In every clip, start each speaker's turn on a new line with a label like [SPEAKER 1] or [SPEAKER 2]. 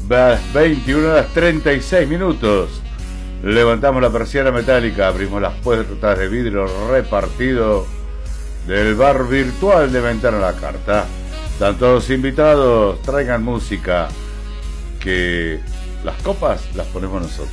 [SPEAKER 1] 21 horas 36 minutos. Levantamos la persiana metálica, abrimos las puertas de vidrio repartido del bar virtual de Ventana a la Carta. Están todos invitados, traigan música, que las copas las ponemos nosotros.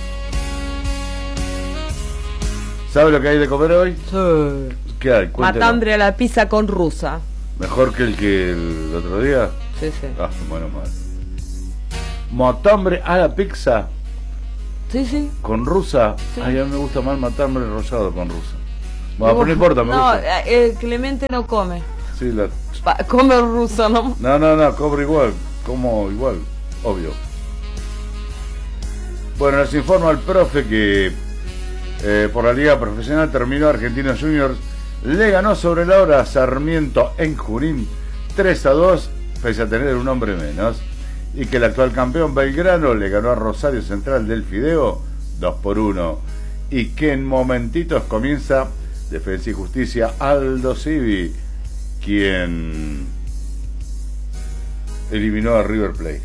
[SPEAKER 1] ¿Sabe lo que hay de comer hoy?
[SPEAKER 2] Sí.
[SPEAKER 1] ¿Qué hay? Cuéntelo.
[SPEAKER 2] Matambre a la pizza con rusa.
[SPEAKER 1] ¿Mejor que el otro día?
[SPEAKER 2] Sí, sí.
[SPEAKER 1] Ah, bueno, mal. Matambre a la pizza
[SPEAKER 2] Sí, sí.
[SPEAKER 1] con rusa.
[SPEAKER 2] Sí.
[SPEAKER 1] Ay, a mí me gusta más matambre rosado con rusa. Bueno, pero no importa, me gusta.
[SPEAKER 2] Clemente no come.
[SPEAKER 1] Sí,
[SPEAKER 2] Come ruso, ¿no?
[SPEAKER 1] No, cobro igual. Como igual, obvio. Bueno, nos informa el profe que por la Liga Profesional terminó Argentinos Juniors. Le ganó sobre la hora a Sarmiento en Junín 3-2, pese a tener un hombre menos. Y que el actual campeón Belgrano le ganó a Rosario Central del Fideo 2-1. Y que en momentitos comienza Defensa y Justicia Aldo Civi, quien eliminó a River Plate.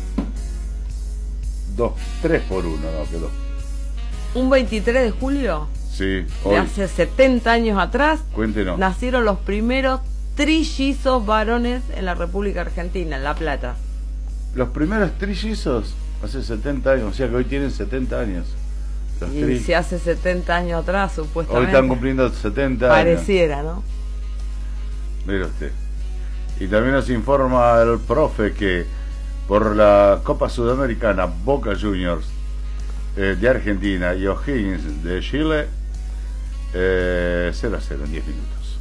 [SPEAKER 1] 3-1, no quedó.
[SPEAKER 2] Un 23 de julio
[SPEAKER 1] Sí,
[SPEAKER 2] de
[SPEAKER 1] hoy.
[SPEAKER 2] hace 70 años atrás
[SPEAKER 1] Cuéntenos.
[SPEAKER 2] nacieron los primeros trillizos varones en la República Argentina, en La Plata.
[SPEAKER 1] Los primeros trillizos hace 70 años, o sea que hoy tienen 70 años. Los
[SPEAKER 2] Y si hace 70 años atrás,
[SPEAKER 1] hoy
[SPEAKER 2] supuestamente.
[SPEAKER 1] están cumpliendo 70 años.
[SPEAKER 2] Pareciera, ¿no?
[SPEAKER 1] Mire usted. Y también nos informa el profe que por la Copa Sudamericana, Boca Juniors de Argentina y O'Higgins de Chile, 0-0 en 10 minutos.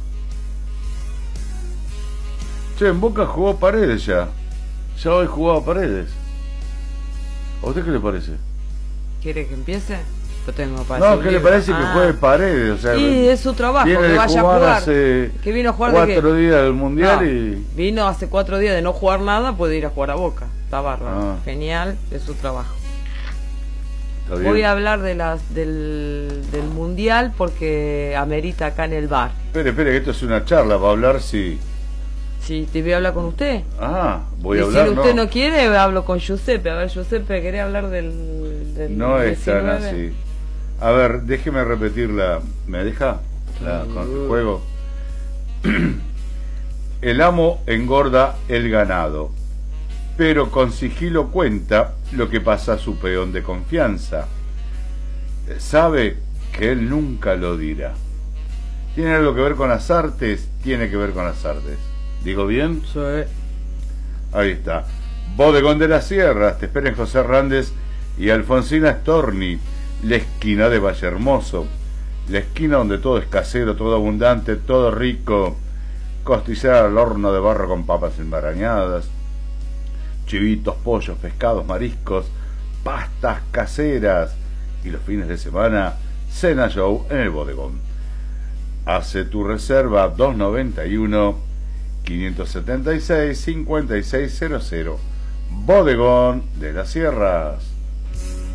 [SPEAKER 1] Che, en Boca jugó Paredes ya. Ya hoy jugaba Paredes. ¿A usted qué le parece?
[SPEAKER 2] ¿Quiere que empiece? Yo tengo para
[SPEAKER 1] No, ¿qué le parece que juegue Paredes? O sea,
[SPEAKER 2] y es su trabajo,
[SPEAKER 1] viene
[SPEAKER 2] que
[SPEAKER 1] de
[SPEAKER 2] vaya a
[SPEAKER 1] jugar
[SPEAKER 2] jugar.
[SPEAKER 1] hace
[SPEAKER 2] Que vino a jugar
[SPEAKER 1] 4
[SPEAKER 2] de qué?
[SPEAKER 1] días del Mundial
[SPEAKER 2] No,
[SPEAKER 1] y...
[SPEAKER 2] vino hace 4 días de no jugar nada, puede ir a jugar a Boca. Está bárbaro.
[SPEAKER 1] Ah.
[SPEAKER 2] Genial, es su trabajo.
[SPEAKER 1] Está bien.
[SPEAKER 2] Voy a hablar de del Mundial porque amerita acá en el bar.
[SPEAKER 1] Espere, que esto es una charla, va a hablar si...
[SPEAKER 2] Si te voy a hablar con usted.
[SPEAKER 1] Ah, voy a
[SPEAKER 2] Y
[SPEAKER 1] hablar,
[SPEAKER 2] si usted no quiere, hablo con Giuseppe. A ver, Giuseppe, ¿quería hablar del
[SPEAKER 1] No es tan
[SPEAKER 2] 19?
[SPEAKER 1] así. A ver, déjeme repetirla. ¿Me deja? Con el juego. El amo engorda el ganado, pero con sigilo cuenta lo que pasa a su peón de confianza. Sabe que él nunca lo dirá. ¿Tiene algo que ver con las artes? Tiene que ver con las artes. ¿Digo bien?
[SPEAKER 2] Sí.
[SPEAKER 1] Ahí está. Bodegón de las Sierras, te esperan José Hernández y Alfonsina Storni, la esquina de Valle Hermoso, la esquina donde todo es casero, todo abundante, todo rico, costillar al horno de barro con papas embarañadas, chivitos, pollos, pescados, mariscos, pastas caseras y los fines de semana, cena show en el bodegón. Hace tu reserva 291 576 5600. Bodegón de las Sierras.